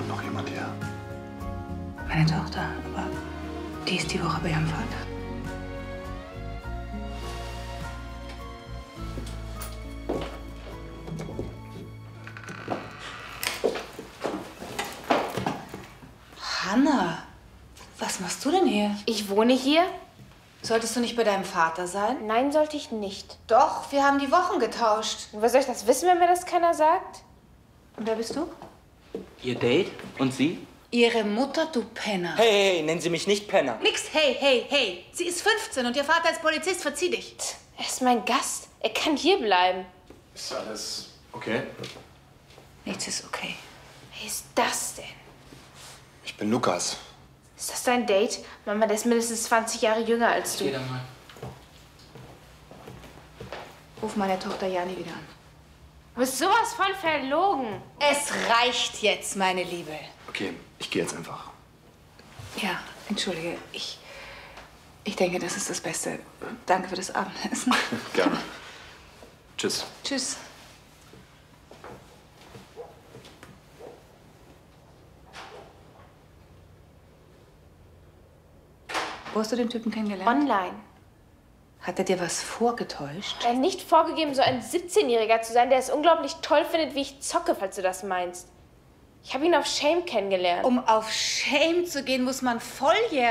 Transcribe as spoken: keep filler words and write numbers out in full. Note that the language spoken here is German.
kommt noch jemand her. Meine Tochter, aber die ist die Woche bei ihrem Vater. Hanna, was machst du denn hier? Ich wohne hier? Solltest du nicht bei deinem Vater sein? Nein, sollte ich nicht. Doch, wir haben die Wochen getauscht. Und woher soll ich das wissen, wenn mir das keiner sagt? Und wer bist du? Ihr Date? Und sie? Ihre Mutter, du Penner. Hey, hey, hey, nennen Sie mich nicht Penner. Nix, hey, hey, hey. Sie ist fünfzehn und ihr Vater ist Polizist, verzieh dich. Er ist mein Gast. Er kann hier bleiben. Ist alles okay? Nichts ist okay. Wer ist das denn? Ich bin Lukas. Ist das dein Date? Mama, der ist mindestens zwanzig Jahre jünger als du. Geh da mal. Ruf meine Tochter Jani wieder an. Du bist sowas von verlogen. Es reicht jetzt, meine Liebe. Okay, ich gehe jetzt einfach. Ja, entschuldige. Ich, ich denke, das ist das Beste. Danke für das Abendessen. Gerne. Tschüss. Tschüss. Wo hast du den Typen kennengelernt? Online. Hat er dir was vorgetäuscht? Er hat nicht vorgegeben, so ein siebzehnjähriger zu sein, der es unglaublich toll findet, wie ich zocke, falls du das meinst. Ich habe ihn auf Shame kennengelernt. Um auf Shame zu gehen, muss man volljährig